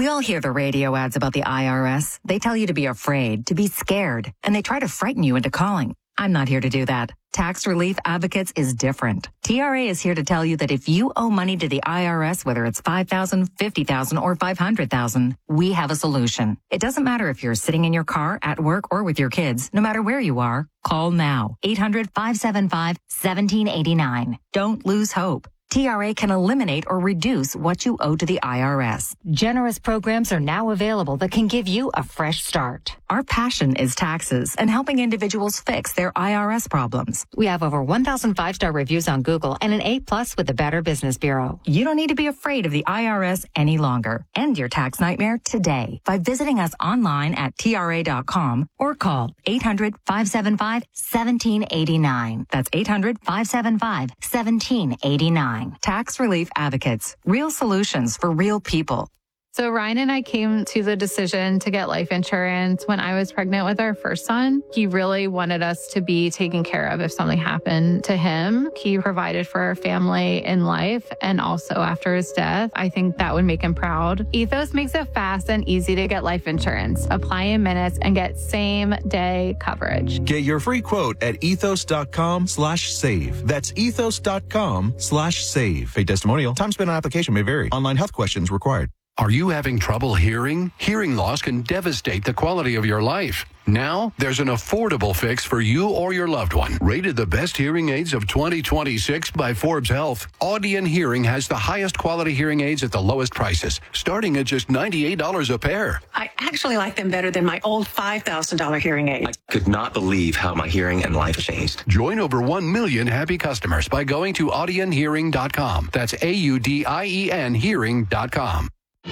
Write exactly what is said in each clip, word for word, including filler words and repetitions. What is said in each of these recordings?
We all hear the radio ads about the I R S. They tell you to be afraid, to be scared, and they try to frighten you into calling. I'm not here to do that. Tax Relief Advocates is different. T R A is here to tell you that if you owe money to the I R S, whether it's five thousand dollars, fifty thousand dollars, or five hundred thousand dollars, we have a solution. It doesn't matter if you're sitting in your car, at work, or with your kids. No matter where you are, call now. eight hundred, five seven five, one seven eight nine. Don't lose hope. T R A can eliminate or reduce what you owe to the I R S. Generous programs are now available that can give you a fresh start. Our passion is taxes and helping individuals fix their I R S problems. We have over one thousand five-star reviews on Google and an A plus with the Better Business Bureau. You don't need to be afraid of the I R S any longer. End your tax nightmare today by visiting us online at T R A dot com or call eight hundred, five seven five, one seven eight nine. That's eight hundred, five seven five, one seven eight nine. Tax Relief Advocates. Real solutions for real people. So Ryan and I came to the decision to get life insurance when I was pregnant with our first son. He really wanted us to be taken care of if something happened to him. He provided for our family in life and also after his death. I think that would make him proud. Ethos makes it fast and easy to get life insurance. Apply in minutes and get same day coverage. Get your free quote at ethos.com slash save. That's ethos.com slash save. Pay testimonial. Time spent on application may vary. Online health questions required. Are you having trouble hearing? Hearing loss can devastate the quality of your life. Now, there's an affordable fix for you or your loved one. Rated the best hearing aids of twenty twenty-six by Forbes Health, Audion Hearing has the highest quality hearing aids at the lowest prices, starting at just ninety-eight dollars a pair. I actually like them better than my old five thousand dollars hearing aid. I could not believe how my hearing and life changed. Join over one million happy customers by going to audion hearing dot com. That's A U D I E N hearing dot com.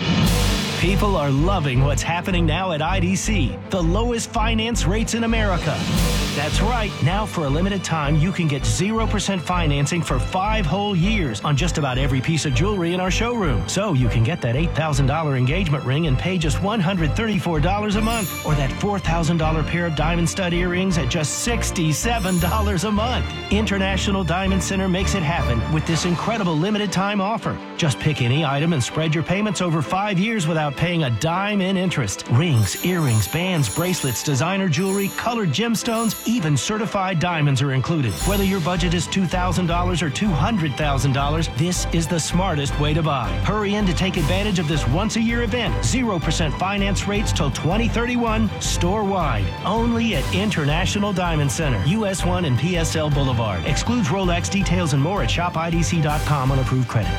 People are loving what's happening now at I D C, the lowest finance rates in America. That's right. Now, for a limited time, you can get zero percent financing for five whole years on just about every piece of jewelry in our showroom. So you can get that eight thousand dollars engagement ring and pay just one hundred thirty-four dollars a month, or that four thousand dollars pair of diamond stud earrings at just sixty-seven dollars a month. International Diamond Center makes it happen with this incredible limited time offer. Just pick any item and spread your payments over five years without paying a dime in interest. Rings, earrings, bands, bracelets, designer jewelry, colored gemstones, even certified diamonds are included. Whether your budget is two thousand dollars or two hundred thousand dollars, this is the smartest way to buy. Hurry in to take advantage of this once-a-year event. zero percent finance rates till twenty thirty-one, store-wide. Only at International Diamond Center, U S one and P S L Boulevard. Excludes Rolex. Details and more at shop I D C dot com on approved credit.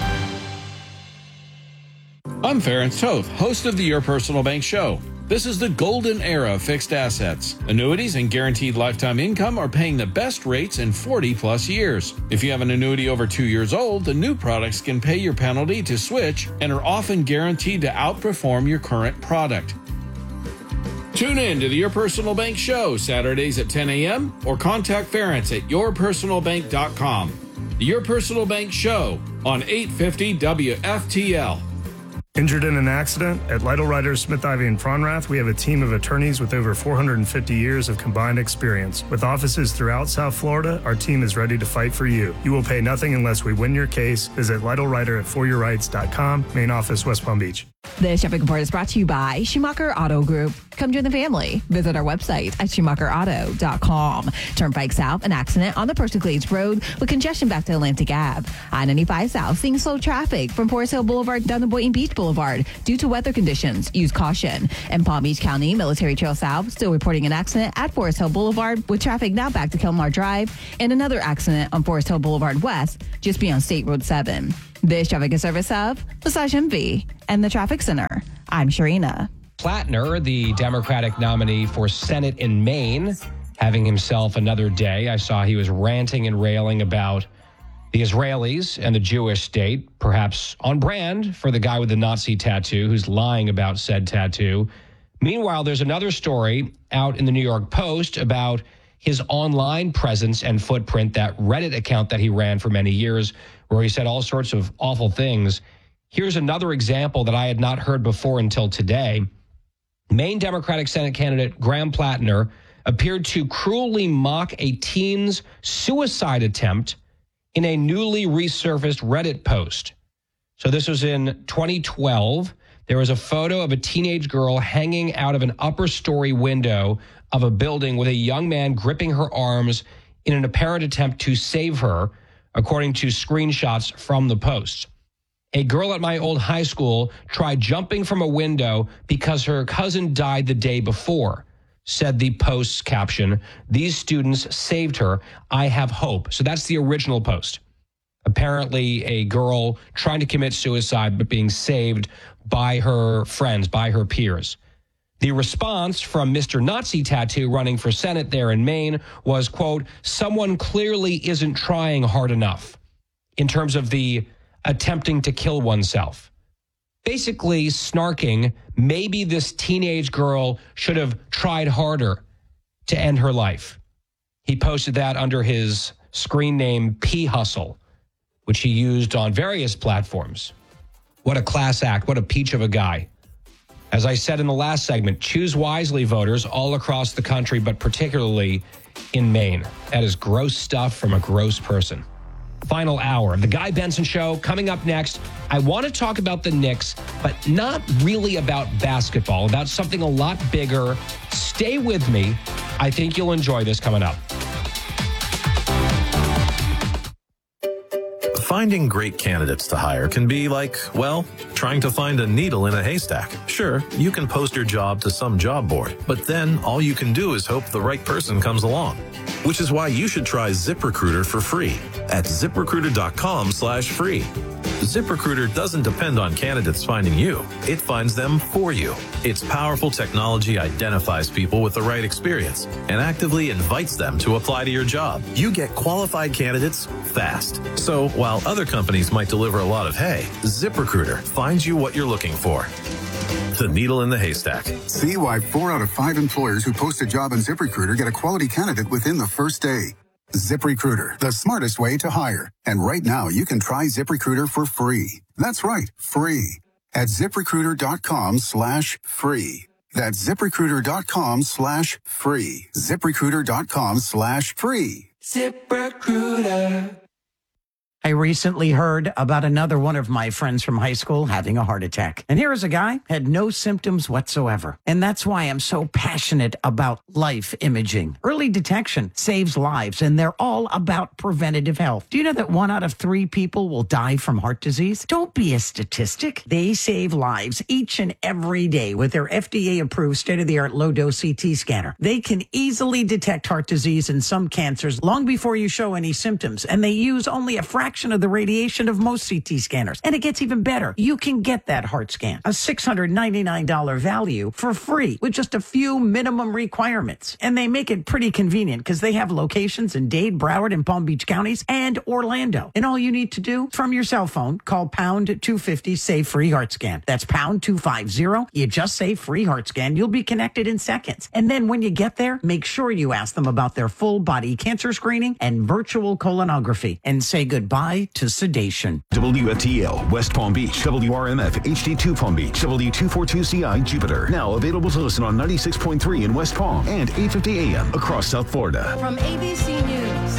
I'm Ference Toth, host of the Your Personal Bank Show. This is the golden era of fixed assets. Annuities and guaranteed lifetime income are paying the best rates in forty plus years. If you have an annuity over two years old, the new products can pay your penalty to switch and are often guaranteed to outperform your current product. Tune in to the Your Personal Bank Show Saturdays at ten a.m. or contact Ference at your personal bank dot com. The Your Personal Bank Show on eight fifty W F T L. Injured in an accident? At Lytle Riders, Smith, Ivy, and Fronrath, we have a team of attorneys with over four hundred fifty years of combined experience. With offices throughout South Florida, our team is ready to fight for you. You will pay nothing unless we win your case. Visit Lytle Rider at for your rights dot com, main office, West Palm Beach. This traffic report is brought to you by Schumacher Auto Group. Come join the family. Visit our website at schumacher auto dot com. Turnpike South, an accident on the Percy Glades Road with congestion back to Atlantic Ave. I ninety-five South, seeing slow traffic from Forest Hill Boulevard down to Boynton Beach Boulevard due to weather conditions. Use caution. In Palm Beach County, Military Trail South, still reporting an accident at Forest Hill Boulevard with traffic now back to Kelmar Drive, and another accident on Forest Hill Boulevard West just beyond State Road seven. This traffic is service of Massage M V and the Traffic Center. I'm Sharina. Plattner, the Democratic nominee for Senate in Maine, having himself another day. I saw he was ranting and railing about the Israelis and the Jewish state, perhaps on brand for the guy with the Nazi tattoo who's lying about said tattoo. Meanwhile, there's another story out in the New York Post about his online presence and footprint, that Reddit account that he ran for many years, where he said all sorts of awful things. Here's another example that I had not heard before until today. Maine Democratic Senate candidate Graham Plattner appeared to cruelly mock a teen's suicide attempt in a newly resurfaced Reddit post. So this was in twenty twelve. There was a photo of a teenage girl hanging out of an upper story window of a building with a young man gripping her arms in an apparent attempt to save her, according to screenshots from the post. A girl at my old high school tried jumping from a window because her cousin died the day before, said the post's caption. These students saved her. I have hope. So that's the original post. Apparently a girl trying to commit suicide but being saved by her friends, by her peers. The response from Mister Nazi Tattoo running for Senate there in Maine was, quote, someone clearly isn't trying hard enough in terms of the attempting to kill oneself. Basically snarking, maybe this teenage girl should have tried harder to end her life. He posted that under his screen name P Hustle, which he used on various platforms. What a class act. What a peach of a guy. As I said in the last segment, choose wisely, voters, all across the country, but particularly in Maine. That is gross stuff from a gross person. Final hour of the Guy Benson Show coming up next. I want to talk about the Knicks, but not really about basketball, about something a lot bigger. Stay with me. I think you'll enjoy this coming up. Finding great candidates to hire can be like, well, trying to find a needle in a haystack. Sure, you can post your job to some job board, but then all you can do is hope the right person comes along. Which is why you should try ZipRecruiter for free at ZipRecruiter.com slash free. ZipRecruiter doesn't depend on candidates finding you. It finds them for you. Its powerful technology identifies people with the right experience and actively invites them to apply to your job. You get qualified candidates fast. So while other companies might deliver a lot of hay, ZipRecruiter finds you what you're looking for. The needle in the haystack. See why four out of five employers who post a job on ZipRecruiter get a quality candidate within the first day. ZipRecruiter, the smartest way to hire. And right now, you can try ZipRecruiter for free. That's right, free. At ZipRecruiter.com slash free. That's ZipRecruiter.com slash free. ZipRecruiter.com slash free. ZipRecruiter. I recently heard about another one of my friends from high school having a heart attack. And here is a guy, had no symptoms whatsoever. And that's why I'm so passionate about life imaging. Early detection saves lives, and they're all about preventative health. Do you know that one out of three people will die from heart disease? Don't be a statistic. They save lives each and every day with their F D A-approved state-of-the-art low-dose C T scanner. They can easily detect heart disease and some cancers long before you show any symptoms, and they use only a fraction of the radiation of most C T scanners. And it gets even better. You can get that heart scan, a six hundred ninety-nine dollars value, for free with just a few minimum requirements. And they make it pretty convenient because they have locations in Dade, Broward, and Palm Beach counties, and Orlando. And all you need to do, from your cell phone, call pound two fifty, say free heart scan. That's pound two fifty. You just say free heart scan. You'll be connected in seconds. And then when you get there, make sure you ask them about their full body cancer screening and virtual colonography, and say goodbye to sedation. W F T L, West Palm Beach. W R M F, H D two Palm Beach. W two forty-two C I, Jupiter. Now available to listen on ninety-six point three in West Palm and eight fifty A M across South Florida. From A B C News,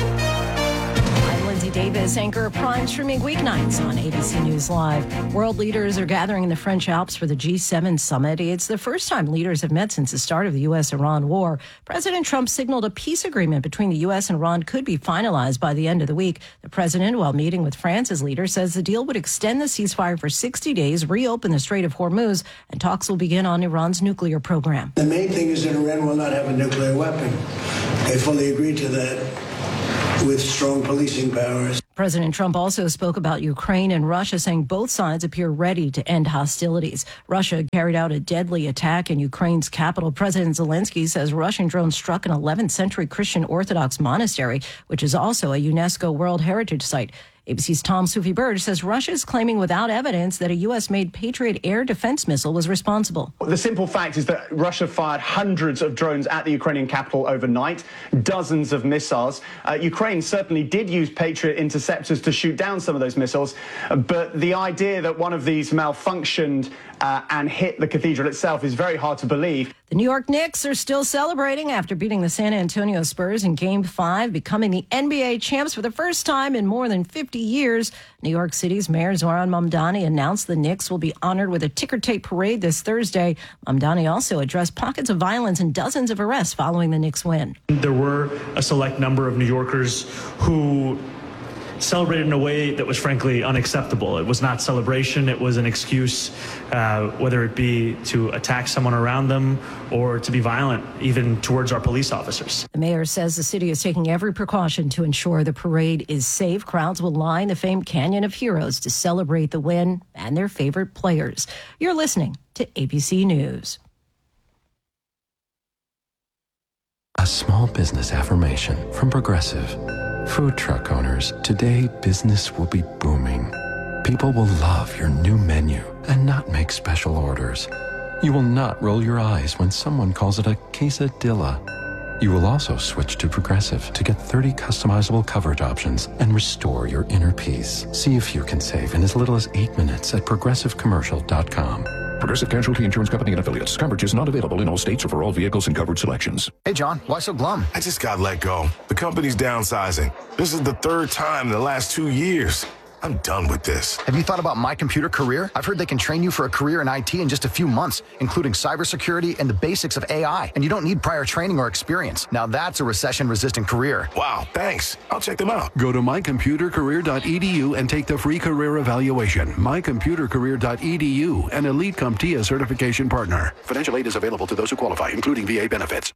I'm Lindsay Davis, anchor of Prime, streaming weeknights on A B C News Live. World leaders are gathering in the French Alps for the G seven summit. It's the first time leaders have met since the start of the U S Iran war. President Trump signaled a peace agreement between the U S and Iran could be finalized by the end of the week. The president, while meeting with France's leader, says the deal would extend the ceasefire for sixty days, reopen the Strait of Hormuz, and talks will begin on Iran's nuclear program. The main thing is that Iran will not have a nuclear weapon. They fully agreed to that, with strong policing powers. President Trump also spoke about Ukraine and Russia, saying both sides appear ready to end hostilities. Russia carried out a deadly attack in Ukraine's capital. President Zelensky says Russian drones struck an eleventh century Christian Orthodox monastery, which is also a UNESCO World Heritage Site. A B C's Tom Sufi Burge says Russia is claiming without evidence that a U S-made Patriot air defense missile was responsible. The simple fact is that Russia fired hundreds of drones at the Ukrainian capital overnight, dozens of missiles. Uh, Ukraine certainly did use Patriot interceptors to shoot down some of those missiles, but the idea that one of these malfunctioned uh, and hit the cathedral itself is very hard to believe. The New York Knicks are still celebrating after beating the San Antonio Spurs in Game five, becoming the N B A champs for the first time in more than fifty years. New York City's Mayor Zoran Mamdani announced the Knicks will be honored with a ticker tape parade this Thursday. Mamdani also addressed pockets of violence and dozens of arrests following the Knicks win. There were a select number of New Yorkers who celebrated in a way that was frankly unacceptable. It was not celebration, it was an excuse, uh, whether it be to attack someone around them or to be violent, even towards our police officers. The mayor says the city is taking every precaution to ensure the parade is safe. Crowds will line the famed Canyon of Heroes to celebrate the win and their favorite players. You're listening to A B C News. A small business affirmation from Progressive. Food truck owners, today business will be booming. People will love your new menu and not make special orders. You will not roll your eyes when someone calls it a quesadilla. You will also switch to Progressive to get thirty customizable coverage options and restore your inner peace. See if you can save in as little as eight minutes at progressive commercial dot com. Progressive Casualty Insurance Company and Affiliates. Coverage is not available in all states or for all vehicles and covered selections. Hey, John, why so glum? I just got let go. The company's downsizing. This is the third time in the last two years. I'm done with this. Have you thought about My Computer Career? I've heard they can train you for a career in I T in just a few months, including cybersecurity and the basics of A I. And you don't need prior training or experience. Now that's a recession-resistant career. Wow, thanks. I'll check them out. Go to my computer career dot e d u and take the free career evaluation. my computer career dot e d u, an Elite CompTIA certification partner. Financial aid is available to those who qualify, including V A benefits.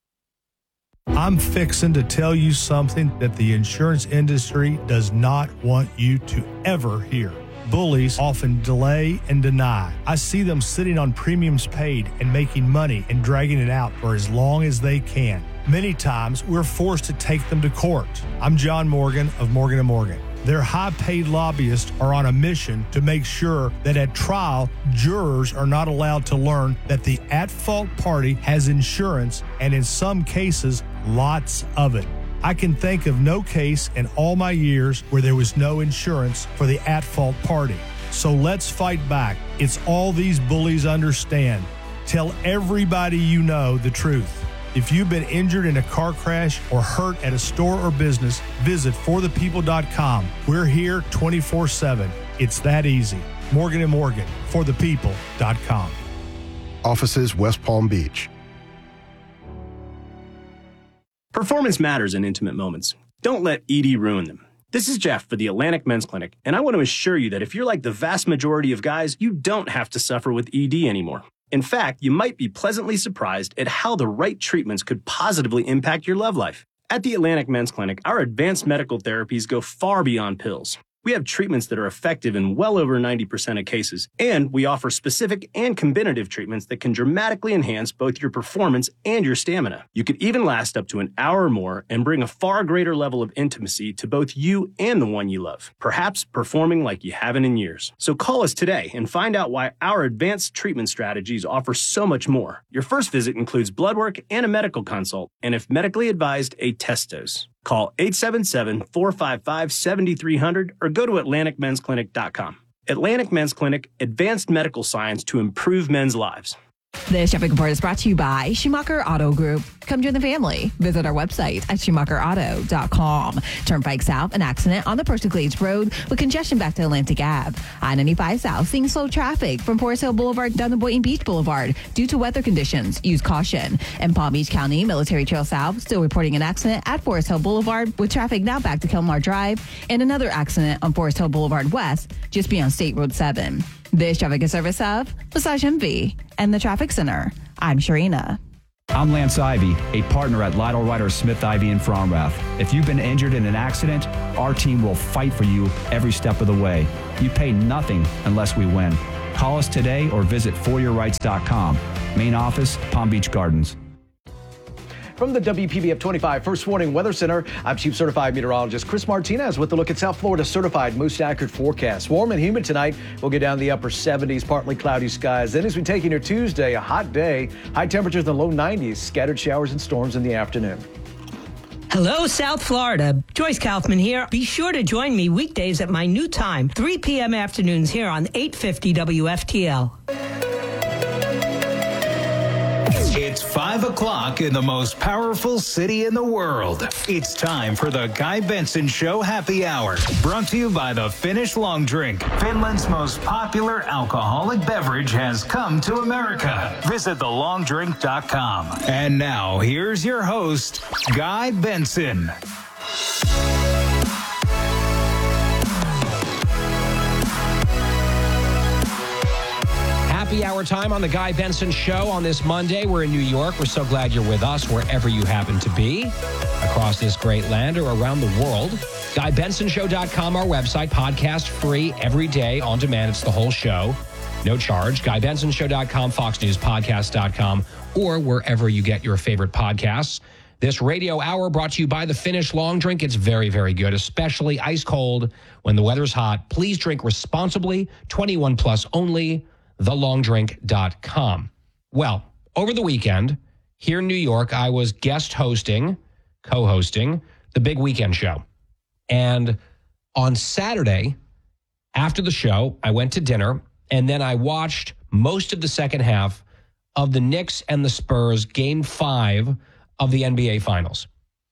I'm fixing to tell you something that the insurance industry does not want you to ever hear. Bullies often delay and deny. I see them sitting on premiums paid and making money and dragging it out for as long as they can. Many times, we're forced to take them to court. I'm John Morgan of Morgan and Morgan. Their high-paid lobbyists are on a mission to make sure that at trial, jurors are not allowed to learn that the at-fault party has insurance, and in some cases, lots of it. I can think of no case in all my years where there was no insurance for the at-fault party. So let's fight back. It's all these bullies understand. Tell everybody you know the truth. If you've been injured in a car crash or hurt at a store or business, visit for the people dot com. We're here twenty-four seven. It's that easy. Morgan and Morgan, for the people dot com. Offices, West Palm Beach. Performance matters in intimate moments. Don't let E D ruin them. This is Jeff for the Atlantic Men's Clinic, and I want to assure you that if you're like the vast majority of guys, you don't have to suffer with E D anymore. In fact, you might be pleasantly surprised at how the right treatments could positively impact your love life. At the Atlantic Men's Clinic, our advanced medical therapies go far beyond pills. We have treatments that are effective in well over ninety percent of cases, and we offer specific and combinative treatments that can dramatically enhance both your performance and your stamina. You could even last up to an hour or more and bring a far greater level of intimacy to both you and the one you love, perhaps performing like you haven't in years. So call us today and find out why our advanced treatment strategies offer so much more. Your first visit includes blood work and a medical consult, and if medically advised, a test dose. Call eight seven seven, four five five, seven three zero zero or go to atlantic men's clinic dot com. Atlantic Men's Clinic, advanced medical science to improve men's lives. This traffic report is brought to you by Schumacher Auto Group. Come join the family. Visit our website at schumacher auto dot com. Turnpike South, an accident on the Portuguese Road with congestion back to Atlantic Ave. I ninety-five South, seeing slow traffic from Forest Hill Boulevard down to Boynton Beach Boulevard due to weather conditions. Use caution. In Palm Beach County, Military Trail South, still reporting an accident at Forest Hill Boulevard with traffic now back to Kelmar Drive, and another accident on Forest Hill Boulevard West just beyond State Road seven. This traffic is service of Massage M V and the Traffic Center. I'm Sharina. I'm Lance Ivy, a partner at Lytle Ryder Smith Ivy in Fromrath. If you've been injured in an accident, our team will fight for you every step of the way. You pay nothing unless we win. Call us today or visit for your rights dot com. Main office, Palm Beach Gardens. From the W P B F twenty-five First Warning Weather Center, I'm Chief Certified Meteorologist Chris Martinez with a look at South Florida's certified most accurate forecast. Warm and humid tonight. We'll get down the upper seventies, partly cloudy skies. Then as we take into Tuesday, a hot day, high temperatures in the low nineties, scattered showers and storms in the afternoon. Hello, South Florida. Joyce Kaufman here. Be sure to join me weekdays at my new time, three p.m. afternoons here on eight fifty W F T L. It It's five o'clock in the most powerful city in the world. It's time for the Guy Benson Show Happy Hour, brought to you by the Finnish Long Drink. Finland's most popular alcoholic beverage has come to America. Visit the long drink dot com. And now, here's your host, Guy Benson. Happy hour time on the Guy Benson Show on this Monday. We're in New York. We're so glad you're with us wherever you happen to be across this great land or around the world. Guy Benson Show dot com, our website, podcast free every day on demand. It's the whole show. No charge. Guy Benson Show dot com, Fox News Podcast dot com, or wherever you get your favorite podcasts. This radio hour brought to you by the Finnish Long Drink. It's very, very good, especially ice cold when the weather's hot. Please drink responsibly. twenty-one plus only. the long drink dot com. Well, over the weekend, here in New York, I was guest hosting, co-hosting, the Big Weekend Show. And on Saturday, after the show, I went to dinner, and then I watched most of the second half of the Knicks and the Spurs Game five of the N B A Finals.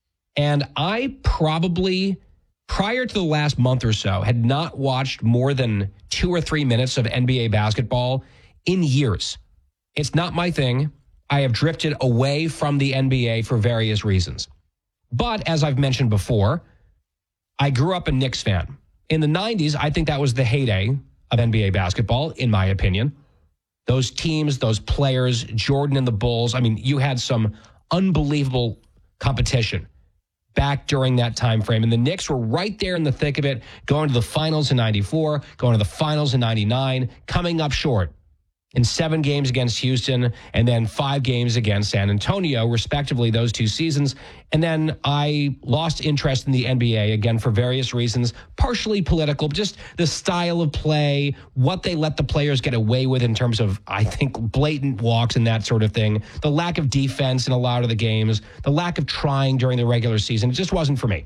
And I probably, prior to the last month or so, had not watched more than two or three minutes of N B A basketball in years. It's not my thing. I have drifted away from the N B A for various reasons. But as I've mentioned before, I grew up a Knicks fan. In the nineties, I think that was the heyday of N B A basketball, in my opinion. Those teams, those players, Jordan and the Bulls, I mean, you had some unbelievable competition back during that time frame. And the Knicks were right there in the thick of it, going to the finals in ninety-four, going to the finals in ninety-nine, coming up short in seven games against Houston and then five games against San Antonio, respectively, those two seasons. And then I lost interest in the N B A, again, for various reasons, partially political, just the style of play, what they let the players get away with in terms of, I think, blatant walks and that sort of thing, the lack of defense in a lot of the games, the lack of trying during the regular season. It just wasn't for me.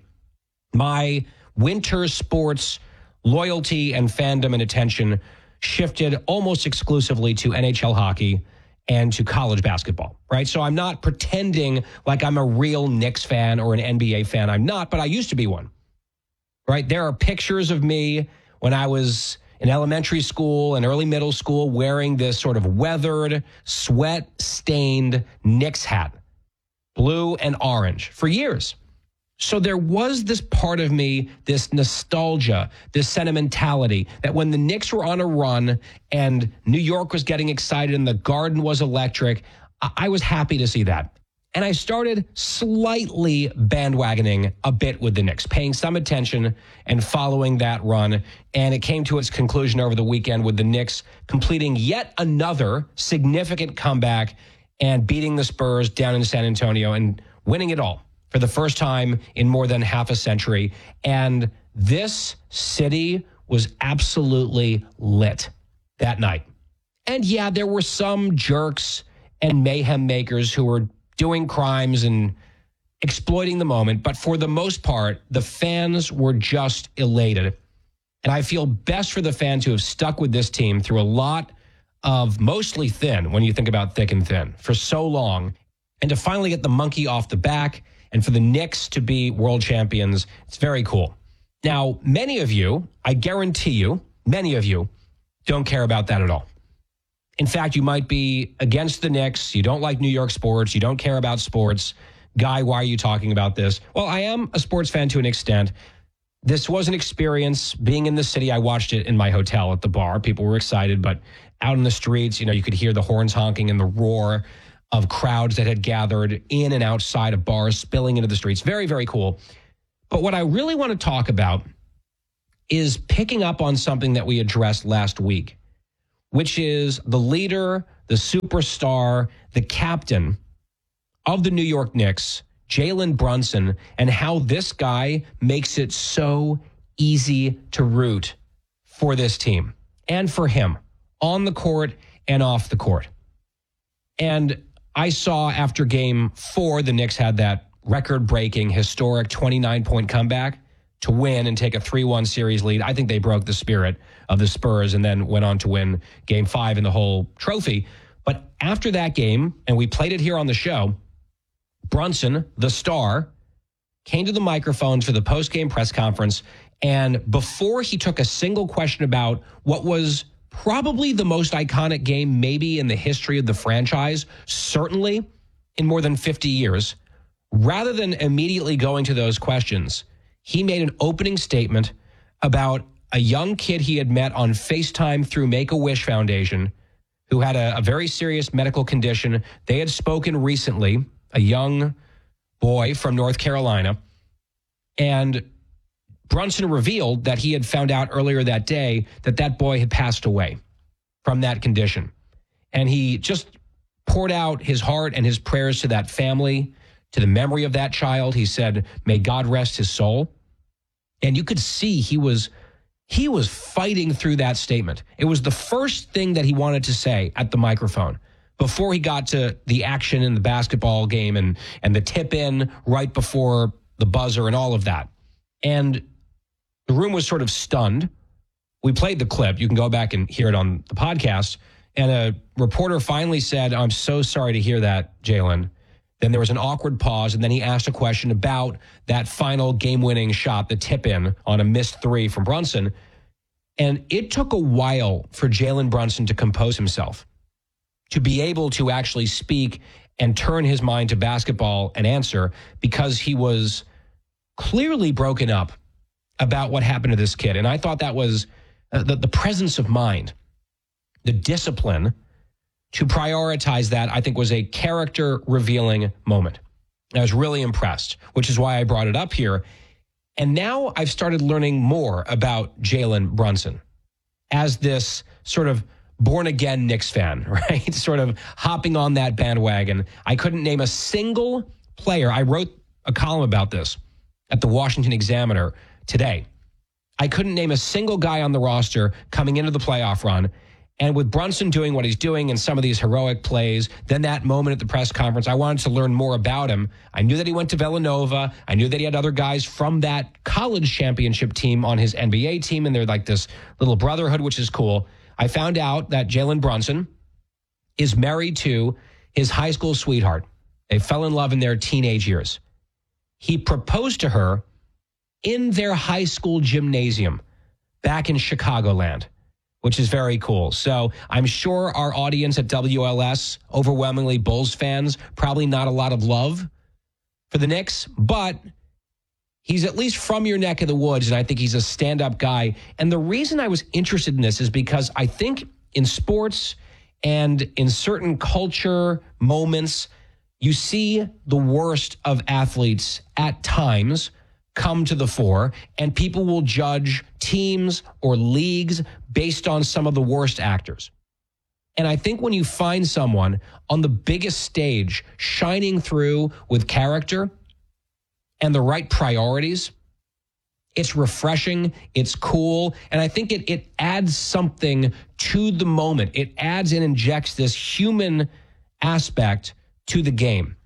My winter sports loyalty and fandom and attention shifted almost exclusively to N H L hockey and to college basketball, right? So I'm not pretending like I'm a real Knicks fan or an N B A fan. I'm not, but I used to be one, right? There are pictures of me when I was in elementary school and early middle school wearing this sort of weathered, sweat-stained Knicks hat, blue and orange, for years. So there was this part of me, this nostalgia, this sentimentality, that when the Knicks were on a run and New York was getting excited and the Garden was electric, I was happy to see that. And I started slightly bandwagoning a bit with the Knicks, paying some attention and following that run. And it came to its conclusion over the weekend with the Knicks completing yet another significant comeback and beating the Spurs down in San Antonio and winning it all for the first time in more than half a century. And this city was absolutely lit that night. And yeah, there were some jerks and mayhem makers who were doing crimes and exploiting the moment. But for the most part, the fans were just elated. And I feel best for the fans who have stuck with this team through a lot of mostly thin, when you think about thick and thin, for so long. And to finally get the monkey off the back and for the Knicks to be world champions, it's very cool. Now, many of you, I guarantee you, many of you don't care about that at all. In fact, you might be against the Knicks. You don't like New York sports. You don't care about sports. Guy, why are you talking about this? Well, I am a sports fan to an extent. This was an experience. Being in the city, I watched it in my hotel at the bar. People were excited, but out in the streets, you know, you could hear the horns honking and the roar of crowds that had gathered in and outside of bars, spilling into the streets. Very, very cool. But what I really want to talk about is picking up on something that we addressed last week, which is the leader, the superstar, the captain of the New York Knicks, Jalen Brunson, and how this guy makes it so easy to root for this team and for him on the court and off the court. And I saw after game four, the Knicks had that record-breaking, historic twenty-nine point comeback to win and take a three one series lead. I think they broke the spirit of the Spurs and then went on to win game five and the whole trophy. But after that game, and we played it here on the show, Brunson, the star, came to the microphone for the post-game press conference, and before he took a single question about what was probably the most iconic game maybe in the history of the franchise, certainly in more than fifty years, rather than immediately going to those questions, he made an opening statement about a young kid he had met on FaceTime through Make-A-Wish Foundation who had a, a very serious medical condition. They had spoken recently, a young boy from North Carolina, and Brunson revealed that he had found out earlier that day that that boy had passed away from that condition. And he just poured out his heart and his prayers to that family, to the memory of that child. He said, may God rest his soul. And you could see he was he was fighting through that statement. It was the first thing that he wanted to say at the microphone before he got to the action in the basketball game and, and the tip-in right before the buzzer and all of that. And the room was sort of stunned. We played the clip. You can go back and hear it on the podcast. And a reporter finally said, I'm so sorry to hear that, Jalen. Then there was an awkward pause, and then he asked a question about that final game-winning shot, the tip-in on a missed three from Brunson. And it took a while for Jalen Brunson to compose himself, to be able to actually speak and turn his mind to basketball and answer, because he was clearly broken up about what happened to this kid. And I thought that was uh, the, the presence of mind, the discipline to prioritize that, I think, was a character-revealing moment. I was really impressed, which is why I brought it up here. And now I've started learning more about Jalen Brunson as this sort of born-again Knicks fan, right? Sort of hopping on that bandwagon. I couldn't name a single player. I wrote a column about this at the Washington Examiner today. I couldn't name a single guy on the roster coming into the playoff run. And with Brunson doing what he's doing and some of these heroic plays, then that moment at the press conference, I wanted to learn more about him. I knew that he went to Villanova. I knew that he had other guys from that college championship team on his N B A team, and they're like this little brotherhood, which is cool. I found out that Jalen Brunson is married to his high school sweetheart. They fell in love in their teenage years. He proposed to her in their high school gymnasium back in Chicagoland, which is very cool. So I'm sure our audience at W L S, overwhelmingly Bulls fans, probably not a lot of love for the Knicks, but he's at least from your neck of the woods, and I think he's a stand-up guy. And the reason I was interested in this is because I think in sports and in certain culture moments, you see the worst of athletes at times come to the fore, and people will judge teams or leagues based on some of the worst actors. And I think when you find someone on the biggest stage shining through with character and the right priorities, it's refreshing, it's cool, and I think it it adds something to the moment. It adds and injects this human aspect to the game.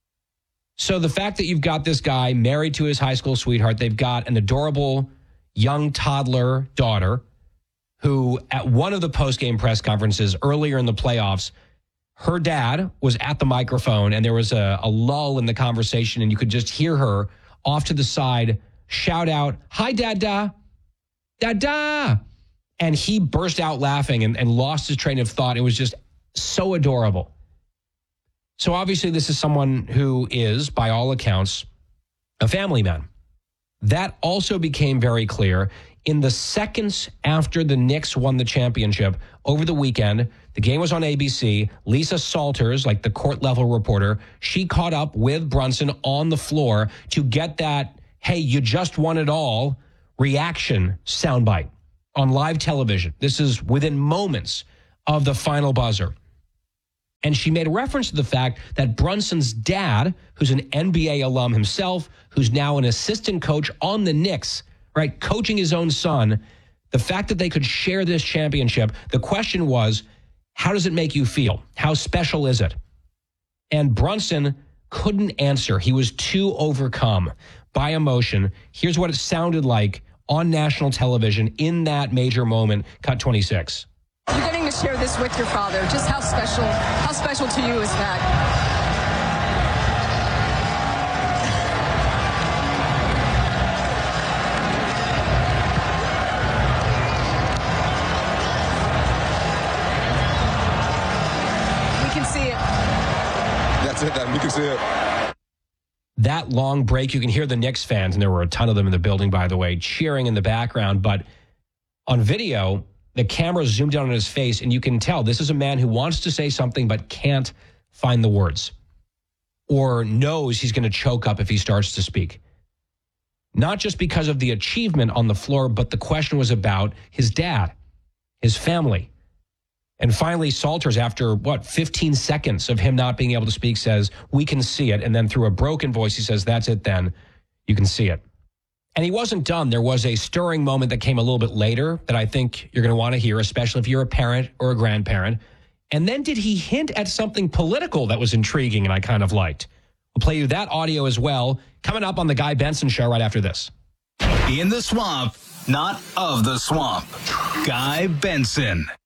So the fact that you've got this guy married to his high school sweetheart, they've got an adorable young toddler daughter who at one of the post-game press conferences earlier in the playoffs, her dad was at the microphone and there was a, a lull in the conversation and you could just hear her off to the side shout out, hi, Dada, Dada. And he burst out laughing and, and lost his train of thought. It was just so adorable. So obviously this is someone who is, by all accounts, a family man. That also became very clear in the seconds after the Knicks won the championship over the weekend. The game was on A B C. Lisa Salters, like the court level reporter, she caught up with Brunson on the floor to get that, hey, you just won it all reaction soundbite on live television. This is within moments of the final buzzer. And she made a reference to the fact that Brunson's dad, who's an N B A alum himself, who's now an assistant coach on the Knicks, right, coaching his own son, the fact that they could share this championship, the question was, how does it make you feel? How special is it? And Brunson couldn't answer. He was too overcome by emotion. Here's what it sounded like on national television in that major moment. Cut twenty-six. You're getting to share this with your father. Just how special, how special to you is that? That's it, then. You can see it. That long break, you can hear the Knicks fans, and there were a ton of them in the building, by the way, cheering in the background. But on video, the camera zoomed in on his face, and you can tell this is a man who wants to say something but can't find the words or knows he's going to choke up if he starts to speak. Not just because of the achievement on the floor, but the question was about his dad, his family. And finally, Salters, after, what, fifteen seconds of him not being able to speak, says, we can see it. And then through a broken voice, he says, that's it then. You can see it. And he wasn't done. There was a stirring moment that came a little bit later that I think you're going to want to hear, especially if you're a parent or a grandparent. And then did he hint at something political that was intriguing and I kind of liked? We'll play you that audio as well, coming up on The Guy Benson Show right after this. In the swamp, not of the swamp. Guy Benson.